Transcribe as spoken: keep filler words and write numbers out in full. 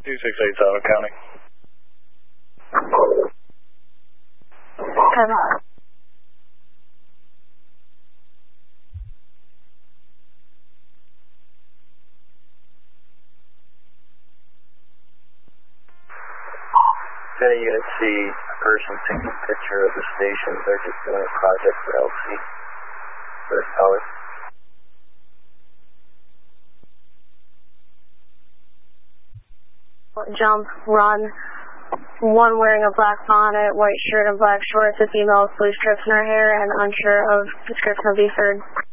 two six eight, Southern County. Come on. Then you're going to see a person taking a picture of the station. They're just doing a project for L C. First color. Jump, run. One wearing a black bonnet, white shirt and black shorts, a female with blue strips in her hair, and unsure of description of the third.